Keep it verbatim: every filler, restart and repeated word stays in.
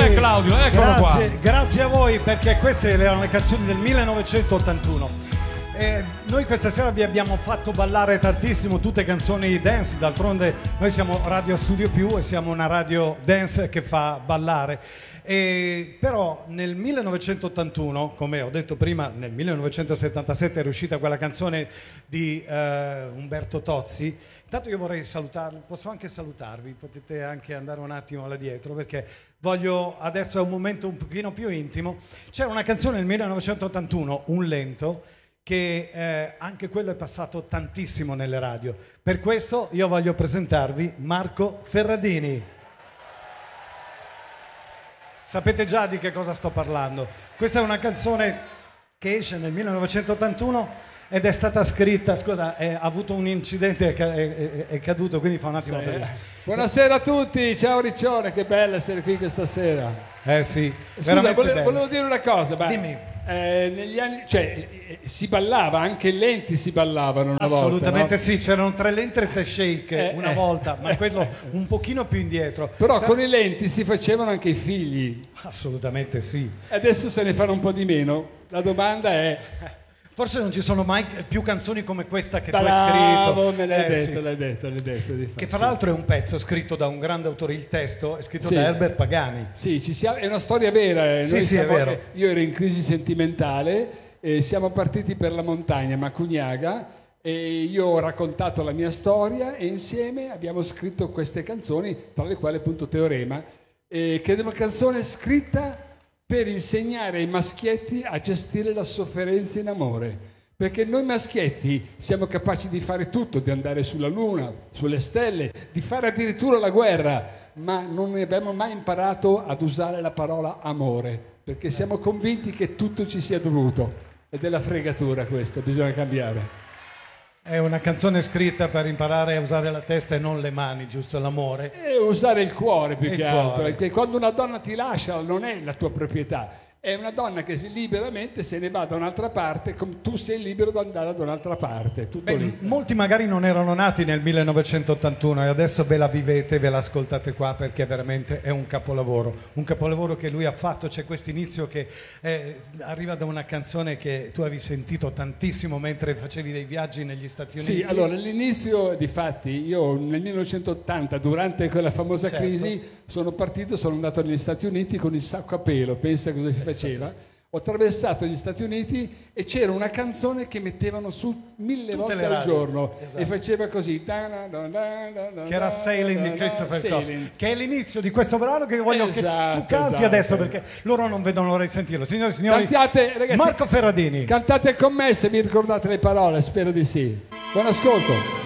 Dov'è Claudio? Eccolo grazie, qua. Grazie a voi, perché queste erano le canzoni del millenovecentottantuno. Eh, noi questa sera vi abbiamo fatto ballare tantissimo, tutte canzoni dance, d'altronde noi siamo Radio Studio Più e siamo una radio dance che fa ballare. E però nel millenovecentottantuno, come ho detto prima, nel millenovecentosettantasette è uscita quella canzone di eh, Umberto Tozzi. Intanto io vorrei salutarvi, posso anche salutarvi, potete anche andare un attimo là dietro, perché voglio, adesso è un momento un pochino più intimo. C'era una canzone nel millenovecentottantuno, Un lento, che eh, anche quello è passato tantissimo nelle radio. Per questo io voglio presentarvi Marco Ferradini. Sapete già di che cosa sto parlando. Questa è una canzone che esce nel millenovecentottantuno ed è stata scritta, scusa, è, ha avuto un incidente, è, è, è caduto, quindi fa un attimo. Sì. Per... Buonasera a tutti, ciao Riccione, che bello essere qui questa sera. Eh sì, scusa, volevo, volevo dire una cosa, ma dimmi. Eh, negli anni, cioè, eh, si ballava, anche lenti si ballavano una assolutamente volta, no? Sì, c'erano tre lenti e tre shake eh, una eh. volta, ma quello un pochino più indietro. Però con i lenti si facevano anche i figli. Assolutamente sì. Adesso se ne fanno un po' di meno. La domanda è: forse non ci sono mai più canzoni come questa che bravo, tu hai scritto. me l'hai eh, detto, sì. l'hai detto, l'hai detto. Che fra l'altro è un pezzo scritto da un grande autore, il testo è scritto sì. da Herbert Pagani. Sì, ci siamo, è una storia vera. Eh. Sì, Noi sì, siamo, è vero. Io ero in crisi sentimentale, e siamo partiti per la montagna Macugnaga e io ho raccontato la mia storia e insieme abbiamo scritto queste canzoni, tra le quali appunto Teorema, eh, che è una canzone scritta per insegnare ai maschietti a gestire la sofferenza in amore. Perché noi maschietti siamo capaci di fare tutto, di andare sulla luna, sulle stelle, di fare addirittura la guerra, ma non abbiamo mai imparato ad usare la parola amore, perché siamo convinti che tutto ci sia dovuto. Ed è la fregatura questa, bisogna cambiare. È una canzone scritta per imparare a usare la testa e non le mani, giusto? L'amore. E usare il cuore più il che cuore. altro, perché quando una donna ti lascia non è la tua proprietà. È una donna che liberamente se ne va da un'altra parte, come tu sei libero di andare da un'altra parte, tutto Beh, lì. molti magari non erano nati nel millenovecentottantuno e adesso ve la vivete, ve la ascoltate qua, perché veramente è un capolavoro, un capolavoro che lui ha fatto. C'è questo inizio che eh, arriva da una canzone che tu avevi sentito tantissimo mentre facevi dei viaggi negli Stati Uniti. Sì, allora all'inizio, difatti, io nel millenovecentottanta, durante quella famosa certo. crisi, sono partito, sono andato negli Stati Uniti con il sacco a pelo, pensa cosa si faceva. Ho attraversato gli Stati Uniti e c'era una canzone che mettevano su mille Tutte volte al radio. giorno, esatto. e faceva così, da, da, da, da, da, Che era Sailing di Christopher Cross, che è l'inizio di questo brano che voglio esatto, che tu canti esatto. adesso, perché loro non vedono l'ora di sentirlo. Signori e signori, Cantate, ragazzi, Marco Ferradini. Cantate con me se vi ricordate le parole, spero di sì. Buon ascolto.